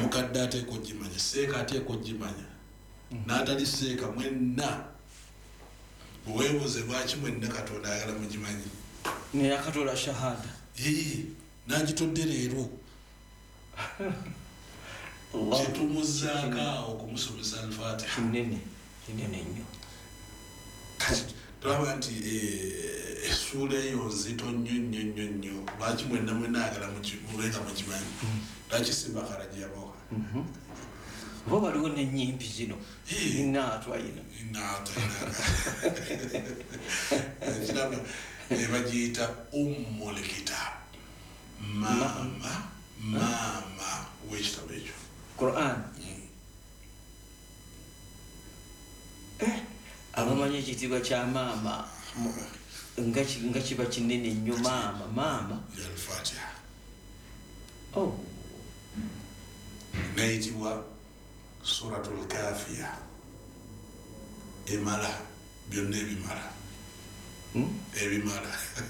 mukadde ateeka ogimanya seeka ateeka ogimanya n'atali seeka mwenna bweweebuuze lwaki mwenna Katonda ayagala mugimanyi naye akatola shahada n'agitodde leero kyetumuzaako awo okumusomesa al-Fatiha kinene nnyo tulaba nti essuula eyo nzito nnyo lwaki mwenna ayagala mubenga mugimanyi lwaki simbakala gye yabawa bo waliwo n'ennyimpi zino inaatwayina kiraba bagiyita ummul kitab maama w'ekitabo ekyo Quran abamanyi ekitiibwa kya maama nga kiba kinene nnyo maama al-Fatiha nayitibwa suratul kafiya emala byonna ebimala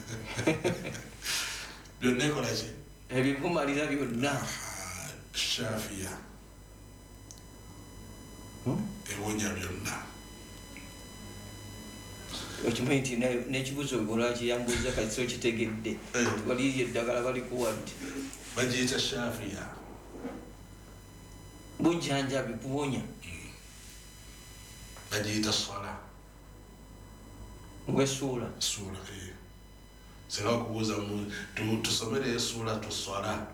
byonna ekola ki ebivumalira byonna shafiya ewonya byonna okimanyi nti n'ekibuzo olwakiyambuza kati so kitegedde waliyo eddagala balikuwa nti bagiyita shafiya bujjanjabi kuwonya bagiyita sala ng'essuula singa okubuuza tusomere essuula tusala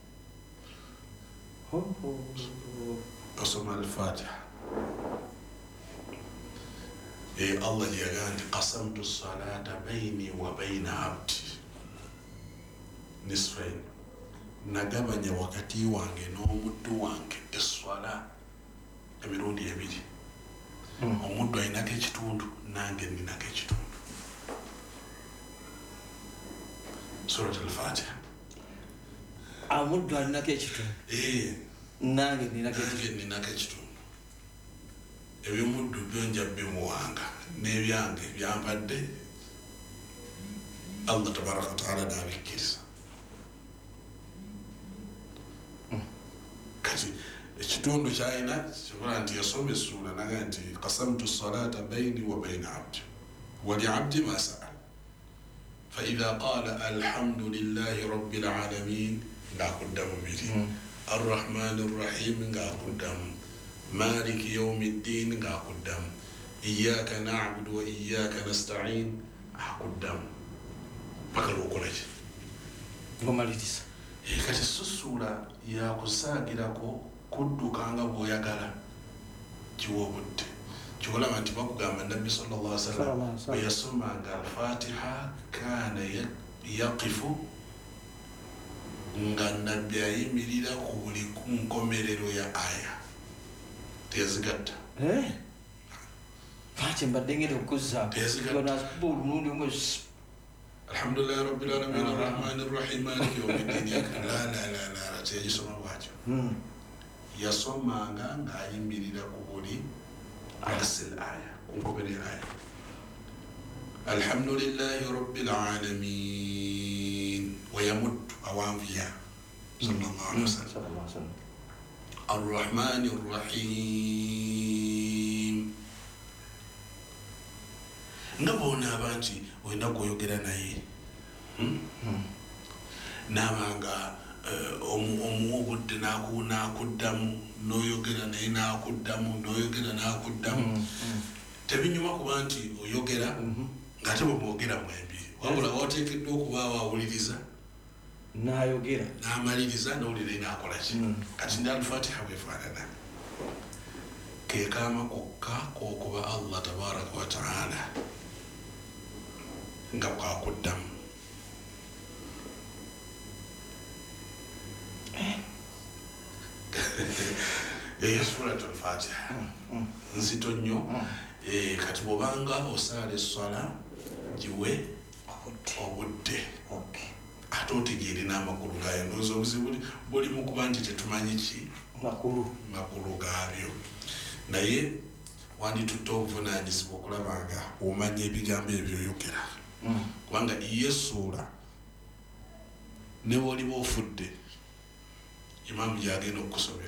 osoma al-Fatiha Allah yagaa nti qasamtu salata baini wa baina abdi nisfain nagabanya wakati wange n'omuddu wange esswala emirundi ebiri omuddu alinako ekitundu nange ninako ekitundu surat al-Fatiha omuddu alinako ekitundu nange ninako ekitundu ebyomuddu byonja bimuwanga n'ebyange byampadde Allah tabaraka wa taala n'abikkiriza kati ekitundu kyalina kibola nti yasoma essuula naga nti qasamtu salata baini wa baina abdi wali abdi ma saal faidha qala alhamdulillahi rabbil alamin ngaakuddamu biri arrahmani rrahim ngaakuddamu maliki yaumi ddin ngaakuddamu iyaka nabudu wa iyaka nastain akuddamu paka lwokolaki ngomaliriza kati sussuula yakusaagirako kuddukanga bw'oyagala kiwa obudde kikolaba nti bakugamba nabbi sallallahu alaihi wasallam bwe yasomanga al-Fatiha kaana yaqifu nga nabbi ayimirira ku buli nkomerero ya aya teyazigatta lwaki mbadde ngenda okuzzaako alhamdulillahi rabbil alamin arrahmani rrahim maliki yawmiddin la teyagisoma bwatyo yasomanga ng'ayimirira ku buli asil aya kunkomerera aya alhamdulillahi rabbil alamin wayamuddu awanviya sallallahu alaihi wasallam arrahmani rrahim nga bonaaba nti olina kwoyogera naye nabanga omuwa obudde nakuddamu noyogera naye nakuddamu noyogera nakuddamu tebinyuma kuba nti oyogera ngaate bwemwogera mwembi wabula wateekeddwa okubaawo awuliriza nayogera namaliriza nawulire nakolaki kati ndi al-Fatiha bwefaanana kekaama kokka kokuba Allah tabaraka wa taala nga bwakuddamu surat al-Fatiha nzito nnyo kati bwobanga osaala esswala giwe obudde ate otegeere n'amakulu gayo ndowooza obuzibu buli mu kuba nti tetumanyi ki makulu gaabyo naye wanditutte obuvunaanyizibwa okulabanga omanya ebigambo ebyo oyogera kubanga yesuula ne bw'oliba ofudde imaamu gyagenda okukusomera